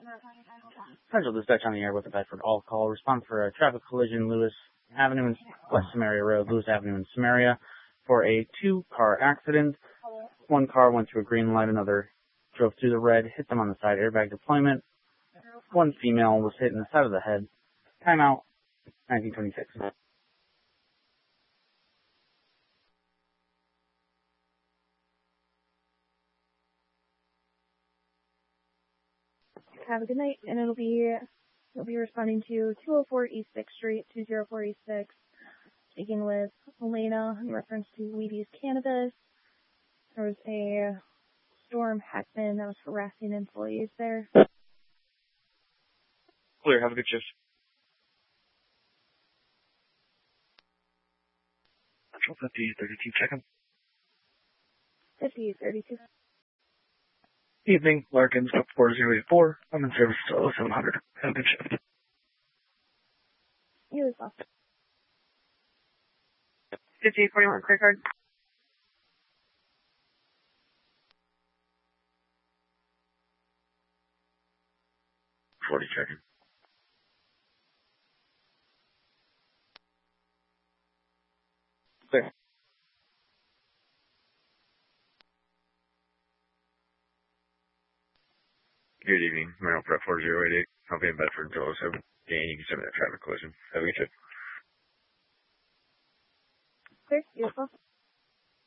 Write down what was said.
Central Dispatch on the air with the Bedford all-call. Response for a traffic collision, Lewis Avenue and West Samaria Road, Lewis Avenue and Samaria, for a two-car accident. One car went through a green light, another drove through the red, hit them on the side, airbag deployment. One female was hit in the side of the head. Timeout, 1926. Have a good night, and you'll be responding to 204 East 6th Street, 204 East 6th, speaking with Elena in reference to Wheaties Cannabis. There was a Storm Hackman that was harassing employees there. Clear, have a good shift. Control 5032, check in. 5032. Evening, Larkins, up 4084. I'm in service till 0700. Have a good shift. You as well. 5841, credit card. 40, check-in. Clear. Good evening, Merrill Prep 4088. I'll be in Bedford until 07. Dan, you can send me that traffic collision. Have a good shift. Clear, you as well.